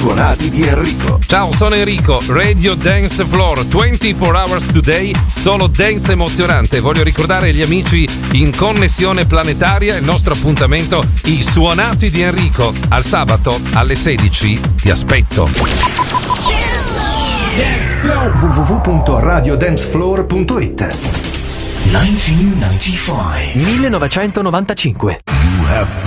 suonati di Enrico. Ciao, sono Enrico, Radio Dance Floor, 24 hours today, solo dance emozionante. Voglio ricordare agli amici in connessione planetaria il nostro appuntamento, i suonati di Enrico. Al sabato alle 16 ti aspetto. www.radiodancefloor.it 1995.